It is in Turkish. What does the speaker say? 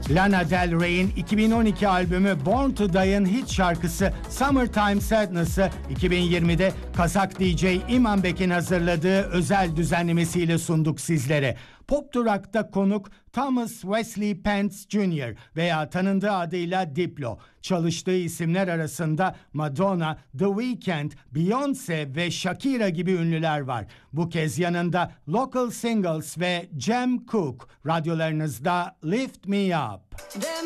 Lana Del Rey'in 2012 albümü Born to Die'ın hit şarkısı Summertime Sadness'ı 2020'de Kazak DJ İmanbek'in hazırladığı özel düzenlemesiyle sunduk sizlere. Pop Durak'ta konuk Thomas Wesley Pence Jr. veya tanındığı adıyla Diplo. Çalıştığı isimler arasında Madonna, The Weeknd, Beyoncé ve Shakira gibi ünlüler var. Bu kez yanında Local Singles ve Jem Cooke. Radyolarınızda Lift Me Up.